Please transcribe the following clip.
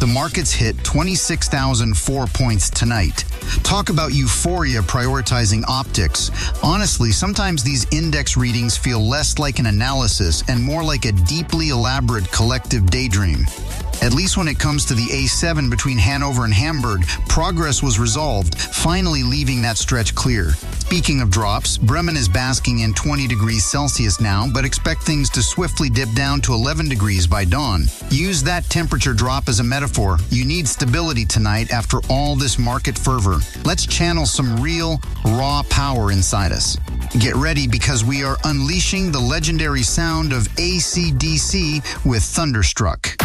The markets hit 26,004 points tonight. Talk about euphoria prioritizing optics. Honestly, sometimes these index readings feel less like an analysis and more like a deeply elaborate collective daydream. At least when it comes to the A7 between Hanover and Hamburg, progress was resolved, finally leaving that stretch clear. Speaking of drops, Bremen is basking in 20 degrees Celsius now, but expect things to swiftly dip down to 11 degrees by dawn. Use that temperature drop as a metaphor. You need stability tonight after all this market fervor. Let's channel some real, raw power inside us. Get ready because we are unleashing the legendary sound of AC/DC with Thunderstruck.